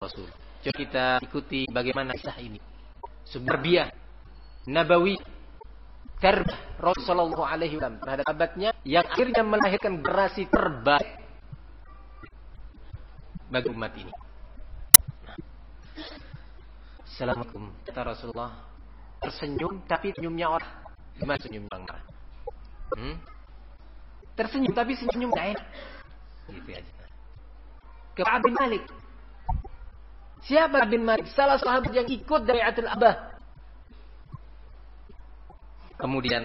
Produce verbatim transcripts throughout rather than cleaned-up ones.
Rasul. Coba kita ikuti bagaimana kisah ini. Sebuah biah nabawi tarbiyah Rasulullah sallallahu alaihi wasallam terhadap sahabatnya yang akhirnya melahirkan generasi terbaik bagi umat ini. Assalamualaikum, kata Rasulullah. Tersenyum tapi senyumnya orang. Gimana senyum orang marah? Hmm? Tersenyum tapi senyum gak enak. Gitu aja. Ka'ab bin Malik. Siapa Ka'ab bin Malik? Salah sahabat yang ikut dari Atul Abah. Kemudian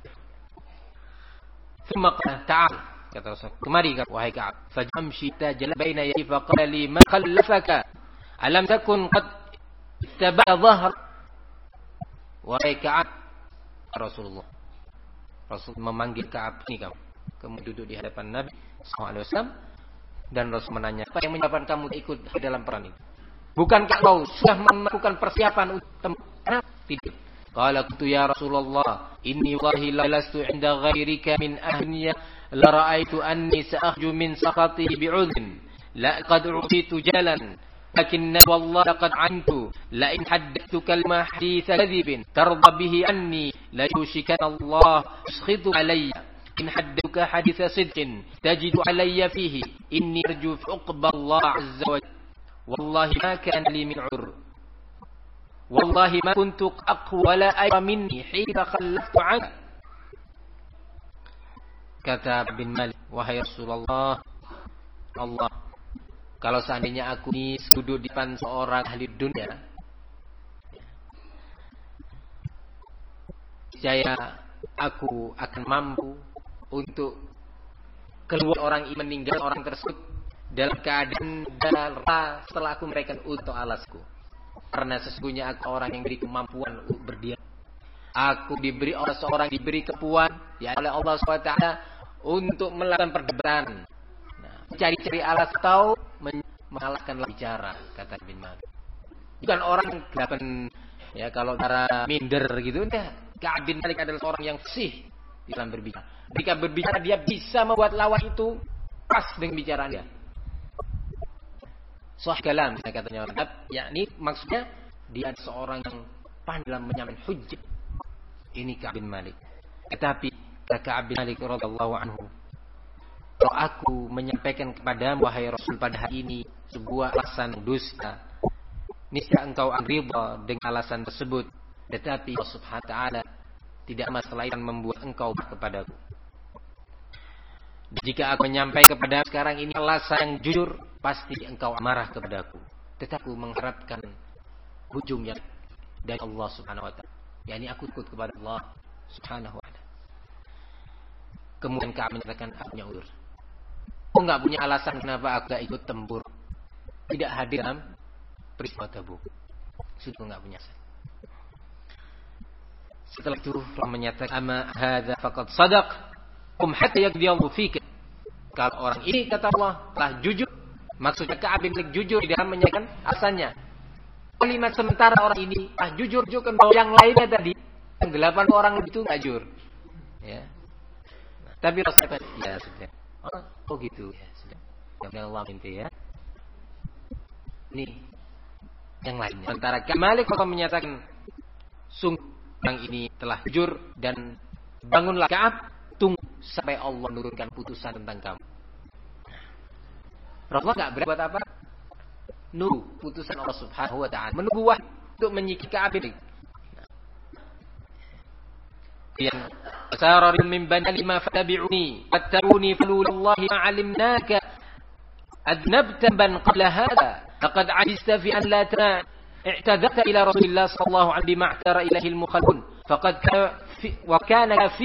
Thumma qala ta'al, kata Rasul, kemari wahai Ka'ab, fajamshi tajala baina yadi faqala li ma khallafaka alam takun qad taba'a dhahr. Wahai Ka'ab, Rasulullah Rasul memanggil Ka'ab, ini kamu kamu duduk di hadapan Nabi sallallahu alaihi wasallam dan Rasul menanya, apa yang menyebabkan kamu ikut dalam perang ini? Bukankah kau sudah melakukan persiapan untuk tempat? Tidak. Qala qultu ya Rasulullah inni wallahi la lastu 'inda ghairika min ahliya la ra'aitu anni sa'khju min sakhatihi bi'udhin la qad utitu jalan lakin wallahi laqad 'antu la in haddathtuka al haditha kadhibin tarda bihi anni la yushikana Allah yuskhitu alayya in haddathuka haditha sidqin tajidu alayya fihi inni arju uqba Allah 'azza wa jalla wallahi ma kana li min 'ur wallahi ma kuntu aqwa la ayra minni hina khallaftu anka. Kata bin Malik, wahai Rasulullah, Allah, kalau seandainya aku ini duduk di depan seorang ahli dunia, saya aku akan mampu untuk keluar orang ini meninggal orang tersebut dalam keadaan darah setelah aku memberikan untuk alasku. Karena sesungguhnya aku orang yang diberi kemampuan untuk berdiam. Aku diberi oleh seorang diberi kepuan ya oleh Allah subhanahu wa taala untuk melakukan perdebatan. Nah, cari-cari alas atau mengalahkan bicara, kata bin Malik. Bukan orang delapan ya kalau cara minder gitu. Nah, Ka'ab bin Malik adalah seorang yang fasih dalam berbicara. Jika berbicara dia bisa membuat lawan itu pas dengan bicaraan dia. Sahih kalam katanya orang Arab, yakni maksudnya dia seorang yang pandai dalam menyampaikan hujjah. Ini Ka'ab bin Malik. Tetapi Ka'ab bin Malik radhiyallahu anhu, kalau aku menyampaikan kepadamu wahai Rasul pada hari ini sebuah alasan dusta, niscaya engkau akan ridha dengan alasan tersebut, tetapi Allah Subhanahu wa taala tidak masalah yang membuat engkau kepadaku. Dan jika aku menyampaikan kepada sekarang ini alasan yang jujur, pasti engkau marah kepadaku. Tetapi aku mengharapkan ujungnya dari Allah Subhanahu wa taala. yakni aku ikut kepada Allah Subhanahu wa taala. Kemudian Ka'ab menyatakan aku punya uzur. Aku enggak punya alasan kenapa aku enggak ikut tempur. Tidak hadir dalam peristiwa Tabuk. Sudah enggak punya alasan. Setelah itu Allah menyatakan ama hadza faqad sadaq kum hatta yaqdiyallahu fika. Kalau orang ini kata Allah telah jujur, maksudnya Ka'ab bin Malik jujur di dalam menyatakan alasannya. Kalimat sementara orang ini ah jujur juga bahwa yang lainnya tadi yang delapan orang itu enggak jujur. Ya. Nah, tapi Rasulullah ya sudah. Oh, oh gitu ya sudah. Ya Allah inti ya. Ini yang lainnya. Sementara Ka'ab bin Malik kalau menyatakan sungguh orang ini telah jujur dan bangunlah Ka'ab, tunggu sampai Allah menurunkan putusan tentang kamu. Rasulullah enggak berbuat apa? Nunggu putusan Allah Subhanahu wa taala. Menunggu wahyu untuk menyiksa Ka'ab bin Malik. Kemudian asara min bani lima fatabi'uni fattabi'uni falullahi ma 'alimnaka adnabta ban qabla hadha laqad 'ajizta fi an la ta i'tadata ila Rasulillah sallallahu alaihi wa sallam ma'tara ilahi al-mukhalifun faqad wa kana fi